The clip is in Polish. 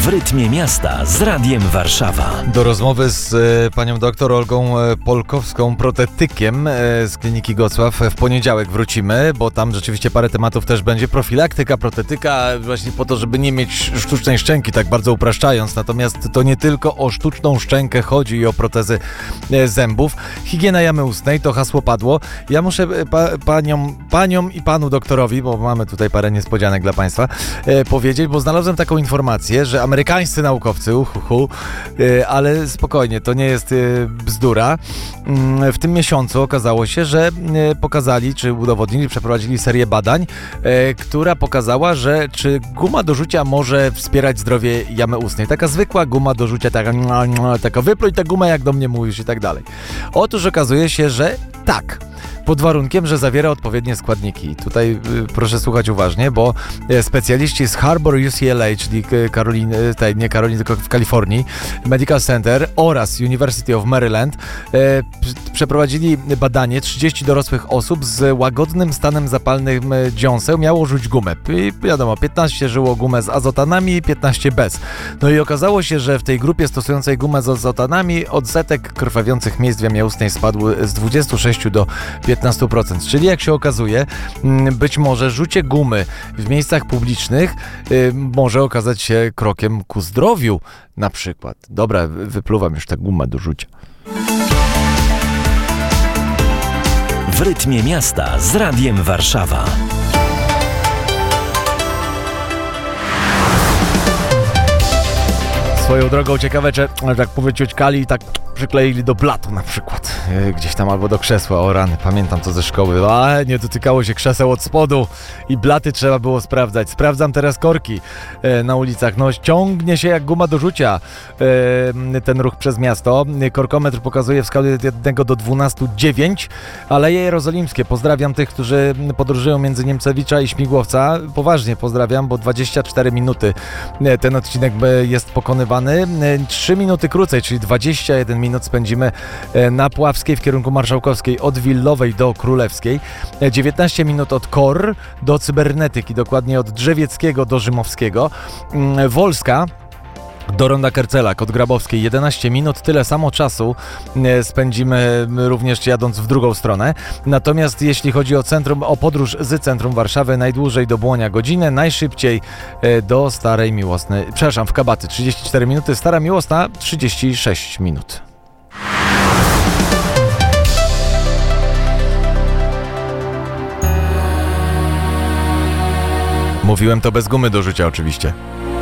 W rytmie miasta z Radiem Warszawa. Do rozmowy z panią doktor Olgą Polkowską, protetykiem z kliniki Gocław w poniedziałek wrócimy, bo tam rzeczywiście parę tematów też będzie. Profilaktyka, protetyka, właśnie po to, żeby nie mieć sztucznej szczęki, tak bardzo upraszczając. Natomiast to nie tylko o sztuczną szczękę chodzi i o protezy zębów. Higiena jamy ustnej, to hasło padło. Ja muszę paniom i panu doktorowi, bo mamy tutaj parę niespodzianek dla państwa, powiedzieć, bo znalazłem taką informację, że amerykańscy naukowcy, ale spokojnie, to nie jest bzdura. W tym miesiącu okazało się, że pokazali, czy udowodnili, przeprowadzili serię badań, która pokazała, że czy guma do rzucia może wspierać zdrowie jamy ustnej. Taka zwykła guma do rzucia, taka wypluj tę gumę, jak do mnie mówisz i tak dalej. Otóż okazuje się, że tak. Pod warunkiem, że zawiera odpowiednie składniki. Tutaj proszę słuchać uważnie, bo specjaliści z Harbor UCLA, czyli tylko w Kalifornii, Medical Center oraz University of Maryland przeprowadzili badanie 30 dorosłych osób z łagodnym stanem zapalnym dziąseł. Miało rzuć gumę. I wiadomo, 15 żyło gumę z azotanami, 15 bez. No i okazało się, że w tej grupie stosującej gumę z azotanami odsetek krwawiących miejsc w jamie ustnej spadł z 26 do 15%. Czyli jak się okazuje, być może rzucie gumy w miejscach publicznych może okazać się krokiem ku zdrowiu na przykład. Dobra, wypluwam już tę gumę do rzucia. W rytmie miasta z Radiem Warszawa. Swoją drogą ciekawe, czy tak powyciućkali i tak przykleili do blatu na przykład. Gdzieś tam albo do krzesła, o rany, pamiętam to ze szkoły. Ale nie dotykało się krzeseł od spodu i blaty trzeba było sprawdzać. Sprawdzam teraz korki na ulicach. No ciągnie się jak guma do rzucia ten ruch przez miasto. Korkometr pokazuje w skali od 1 do 12 9. Aleje Jerozolimskie. Pozdrawiam tych, którzy podróżują między Niemcewicza i Śmigłowca. Poważnie pozdrawiam, bo 24 minuty ten odcinek jest pokonywany. 3 minuty krócej, czyli 21 minut spędzimy na Puławskiej w kierunku Marszałkowskiej od Willowej do Królewskiej, 19 minut od KOR do Cybernetyki, dokładnie od Drzewieckiego do Rzymowskiego, Wolska do Ronda Kercelak, od Grabowskiej 11 minut, tyle samo czasu spędzimy również jadąc w drugą stronę. Natomiast jeśli chodzi o podróż z centrum Warszawy, najdłużej do Błonia godzinę, najszybciej do Starej Miłosnej, w Kabaty 34 minuty, Stara Miłosna 36 minut. Mówiłem to bez gumy do rzucia oczywiście.